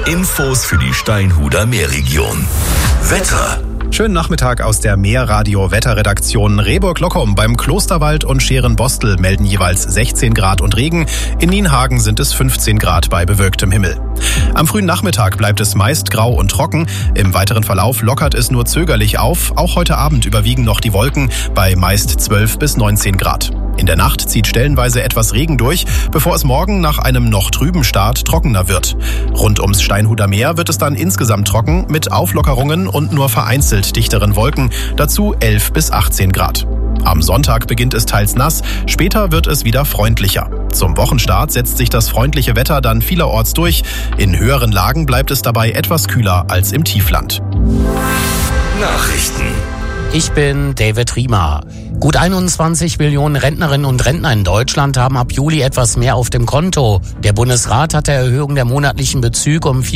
Infos für die Steinhuder Meerregion. Wetter. Schönen Nachmittag aus der Meerradio-Wetterredaktion. Rehburg-Lockum beim Klosterwald und Scheren-Bostel melden jeweils 16 Grad und Regen. In Nienhagen sind es 15 Grad bei bewölktem Himmel. Am frühen Nachmittag bleibt es meist grau und trocken. Im weiteren Verlauf lockert es nur zögerlich auf. Auch heute Abend überwiegen noch die Wolken bei meist 12 bis 19 Grad. In der Nacht zieht stellenweise etwas Regen durch, bevor es morgen nach einem noch trüben Start trockener wird. Rund ums Steinhuder Meer wird es dann insgesamt trocken mit Auflockerungen und nur vereinzelt dichteren Wolken, dazu 11 bis 18 Grad. Am Sonntag beginnt es teils nass, später wird es wieder freundlicher. Zum Wochenstart setzt sich das freundliche Wetter dann vielerorts durch. In höheren Lagen bleibt es dabei etwas kühler als im Tiefland. Nachrichten. Ich bin David Riemer. Gut 21 Millionen Rentnerinnen und Rentner in Deutschland haben ab Juli etwas mehr auf dem Konto. Der Bundesrat hat der Erhöhung der monatlichen Bezüge um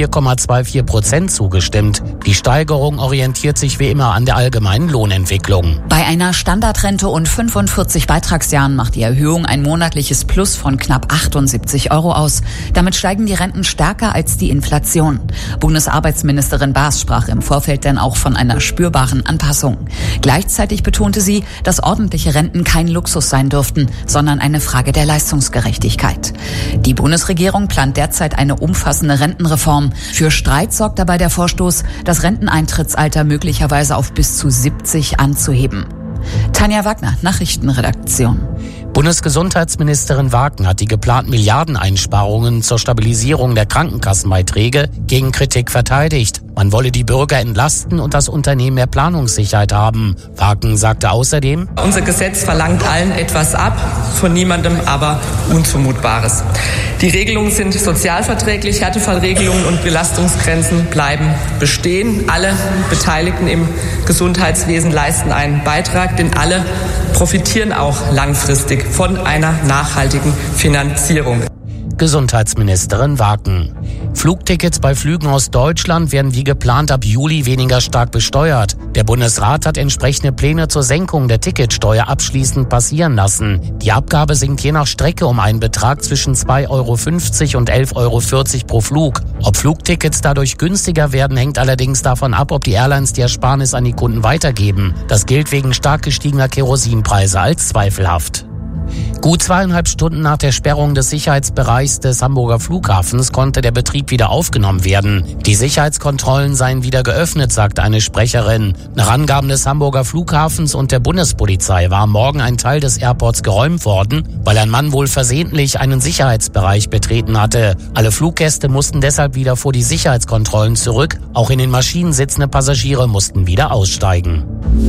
4,24% zugestimmt. Die Steigerung orientiert sich wie immer an der allgemeinen Lohnentwicklung. Bei einer Standardrente und 45 Beitragsjahren macht die Erhöhung ein monatliches Plus von knapp 78 € aus. Damit steigen die Renten stärker als die Inflation. Bundesarbeitsministerin Baas sprach im Vorfeld dann auch von einer spürbaren Anpassung. Gleichzeitig betonte sie, dass ordentliche Renten kein Luxus sein dürften, sondern eine Frage der Leistungsgerechtigkeit. Die Bundesregierung plant derzeit eine umfassende Rentenreform. Für Streit sorgt dabei der Vorstoß, das Renteneintrittsalter möglicherweise auf bis zu 70 anzuheben. Tanja Wagner, Nachrichtenredaktion. Bundesgesundheitsministerin Wagner hat die geplanten Milliardeneinsparungen zur Stabilisierung der Krankenkassenbeiträge gegen Kritik verteidigt. Man wolle die Bürger entlasten und das Unternehmen mehr Planungssicherheit haben. Wagner sagte außerdem: Unser Gesetz verlangt allen etwas ab, von niemandem aber Unzumutbares. Die Regelungen sind sozialverträglich, Härtefallregelungen und Belastungsgrenzen bleiben bestehen. Alle Beteiligten im Gesundheitswesen leisten einen Beitrag, denn alle profitieren auch langfristig von einer nachhaltigen Finanzierung. Gesundheitsministerin Wagner. Flugtickets bei Flügen aus Deutschland werden wie geplant ab Juli weniger stark besteuert. Der Bundesrat hat entsprechende Pläne zur Senkung der Ticketsteuer abschließend passieren lassen. Die Abgabe sinkt je nach Strecke um einen Betrag zwischen 2,50 € und 11,40 € pro Flug. Ob Flugtickets dadurch günstiger werden, hängt allerdings davon ab, ob die Airlines die Ersparnis an die Kunden weitergeben. Das gilt wegen stark gestiegener Kerosinpreise als zweifelhaft. Gut 2,5 Stunden nach der Sperrung des Sicherheitsbereichs des Hamburger Flughafens konnte der Betrieb wieder aufgenommen werden. Die Sicherheitskontrollen seien wieder geöffnet, sagte eine Sprecherin. Nach Angaben des Hamburger Flughafens und der Bundespolizei war am Morgen ein Teil des Airports geräumt worden, weil ein Mann wohl versehentlich einen Sicherheitsbereich betreten hatte. Alle Fluggäste mussten deshalb wieder vor die Sicherheitskontrollen zurück. Auch in den Maschinen sitzende Passagiere mussten wieder aussteigen.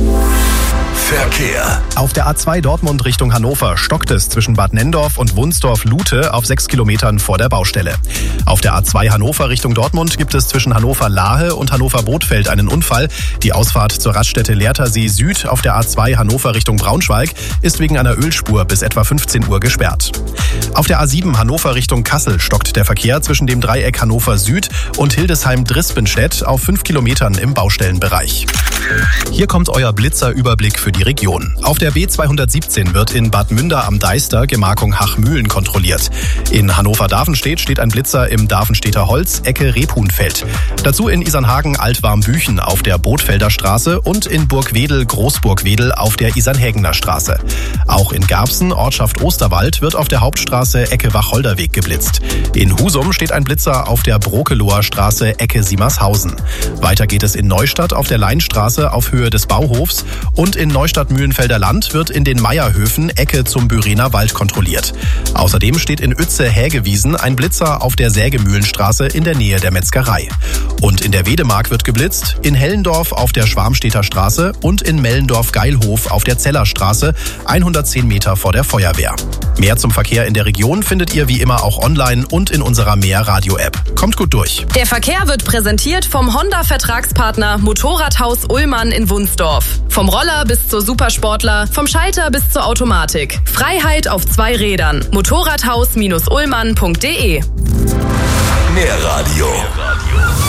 Verkehr. Auf der A2 Dortmund Richtung Hannover stockt es zwischen Bad Nenndorf und Wunsdorf-Lute auf 6 Kilometern vor der Baustelle. Auf der A2 Hannover Richtung Dortmund gibt es zwischen Hannover-Lahe und Hannover-Bothfeld einen Unfall. Die Ausfahrt zur Raststätte Lehrtersee Süd auf der A2 Hannover Richtung Braunschweig ist wegen einer Ölspur bis etwa 15 Uhr gesperrt. Auf der A7 Hannover Richtung Kassel stockt der Verkehr zwischen dem Dreieck Hannover Süd und Hildesheim-Drispenstedt auf 5 Kilometern im Baustellenbereich. Hier kommt euer Blitzerüberblick für die Region. Auf der B217 wird in Bad Münder am Deister Gemarkung Hachmühlen kontrolliert. In Hannover-Davenstedt steht ein Blitzer im Davenstedter Holz, Ecke Rebhuhnfeld. Dazu in Isernhagen Altwarmbüchen auf der Bothfelder Straße und in Burgwedel Großburgwedel auf der Isernhägener Straße. Auch in Garbsen, Ortschaft Osterwald, wird auf der Hauptstraße Ecke Wacholderweg geblitzt. In Husum steht ein Blitzer auf der Brokeloher Straße Ecke Siemershausen. Weiter geht es in Neustadt auf der Leinstraße auf Höhe des Bauhofs und in Neustadt-Mühlenfelder Land wird in den Meierhöfen Ecke zum Böhrener Wald kontrolliert. Außerdem steht in Uetze-Hägewiesen ein Blitzer auf der Sägemühlenstraße in der Nähe der Metzgerei. Und in der Wedemark wird geblitzt, in Hellendorf auf der Schwarmstedter Straße und in Mellendorf-Geilhof auf der Zellerstraße, 110 Meter vor der Feuerwehr. Mehr zum Verkehr in der Region findet ihr wie immer auch online und in unserer Mehr-Radio-App. Kommt gut durch. Der Verkehr wird präsentiert vom Honda-Vertragspartner Motorradhaus Ullmann in Wunsdorf. Vom Roller bis zur Supersportler, vom Schalter bis zur Automatik. Freiheit auf 2 Rädern. Motorradhaus-ullmann.de. Mehr Radio.